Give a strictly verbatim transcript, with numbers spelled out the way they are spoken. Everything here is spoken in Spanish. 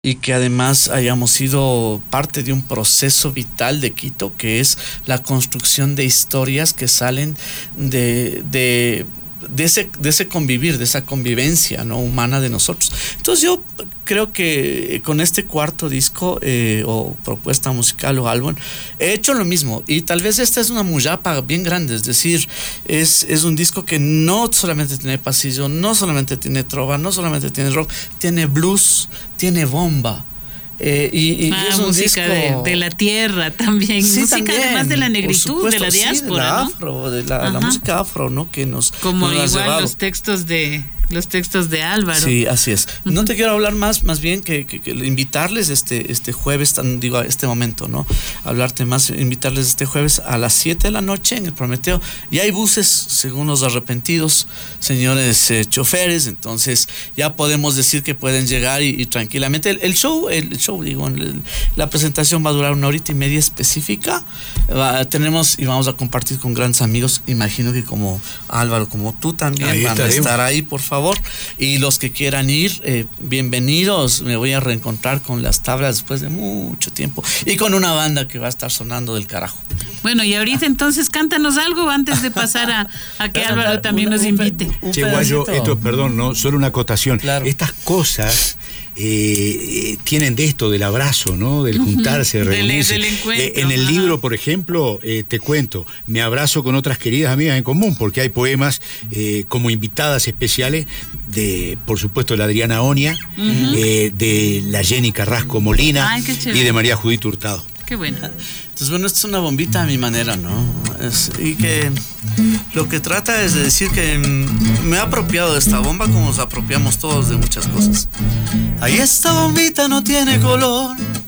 y que además hayamos sido parte de un proceso vital de Quito, que es la construcción de historias que salen de, de, de, ese, de ese convivir, de esa convivencia, ¿no?, humana de nosotros. Entonces yo creo que con este cuarto disco eh, o propuesta musical o álbum he hecho lo mismo, y tal vez esta es una muyapa bien grande, es decir, es, es un disco que no solamente tiene pasillo, no solamente tiene trova, no solamente tiene rock, tiene blues, tiene bomba. Eh, y, y ah, es un música disco de, de la tierra también, sí, música también, además de la negritud, supuesto, de la diáspora, sí, de la ¿no? afro, de la, la música afro, ¿no? Que nos como nos igual llevado. los textos de los textos de Álvaro. Sí, así es. Uh-huh. No te quiero hablar más, más bien que, que, que invitarles este, este jueves, tan, digo, a este momento, ¿no? Hablarte más, invitarles este jueves a las siete de la noche en el Prometeo. Y hay buses, según los arrepentidos, señores eh, choferes, entonces ya podemos decir que pueden llegar y, y tranquilamente. El, el show, el show, digo, el, la presentación va a durar una horita y media específica. Va, tenemos y vamos a compartir con grandes amigos, imagino que como Álvaro, como tú también, ahí van estaremos. a estar ahí, por favor. Y los que quieran ir, eh, bienvenidos. Me voy a reencontrar con las tablas después de mucho tiempo y con una banda que va a estar sonando del carajo. Bueno, y ahorita entonces cántanos algo antes de pasar a, a que Álvaro también una, nos invite. Un, un che, Guayo, esto, perdón, no, solo una acotación. Claro. Estas cosas eh, tienen de esto, del abrazo, ¿no? Del juntarse, uh-huh. reunirse. Del, del encuentro, eh, en el ajá. libro, por ejemplo, eh, te cuento, me abrazo con otras queridas amigas en común, porque hay poemas eh, como invitadas especiales de, por supuesto, de la Adriana Onia, uh-huh. eh, de la Jenny Carrasco Molina. Ay, y de María Judith Hurtado. Qué bueno. Entonces, bueno, esto es una bombita a mi manera, ¿no? Es, y que lo que trata es de decir que me he apropiado de esta bomba como nos apropiamos todos de muchas cosas. Ahí esta bombita no tiene color,